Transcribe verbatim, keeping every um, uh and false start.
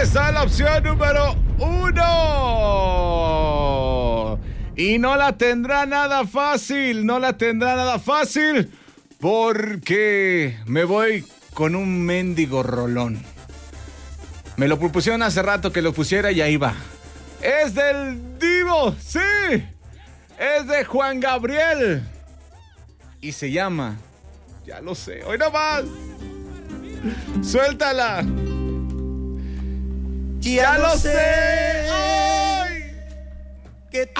está la opción número uno. Y no la tendrá nada fácil, no la tendrá nada fácil, porque me voy con un mendigo rolón. Me lo propusieron hace rato que lo pusiera y ahí va. Es del Divo, sí. Es de Juan Gabriel. Y se llama, ya lo sé, hoy nomás. Suéltala. Ya, ya lo sé. Ay. Que